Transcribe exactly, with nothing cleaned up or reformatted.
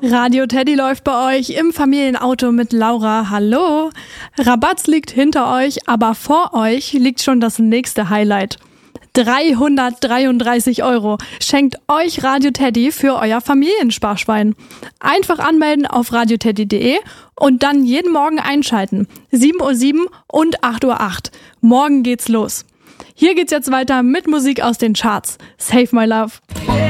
Radio Teddy läuft bei euch im Familienauto mit Laura. Hallo! Rabatz liegt hinter euch, aber vor euch liegt schon das nächste Highlight. dreihundertdreiunddreißig Euro schenkt euch Radio Teddy für euer Familiensparschwein. Einfach anmelden auf radioteddy punkt de und dann jeden Morgen einschalten. sieben Uhr sieben und acht Uhr acht. Morgen geht's los. Hier geht's jetzt weiter mit Musik aus den Charts. Save My Love.